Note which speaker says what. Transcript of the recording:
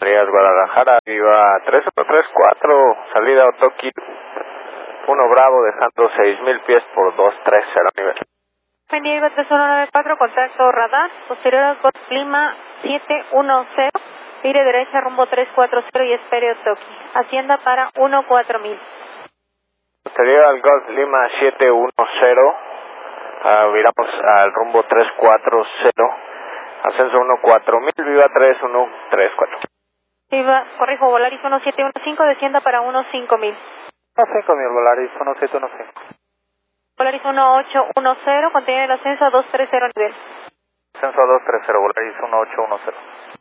Speaker 1: Rías Guadalajara, viva 3134, salida Otoki 1 Bravo, dejando 6000 pies por 230 nivel.
Speaker 2: Diego 3194, contacto radar, posterior al Golf Lima 710, gire derecha rumbo 340 y espere Otoki, hacienda para 14000.
Speaker 1: Posterior al Golf Lima 710, viramos al rumbo 340, ascenso 14000, viva 3134.
Speaker 2: Viva, corrijo, Volaris 1715, descienda para 15000.
Speaker 3: 15000, Volaris 1715.
Speaker 2: Volaris 1810, contiene el ascenso a 230 nivel.
Speaker 3: Ascenso a 230, Volaris 1810.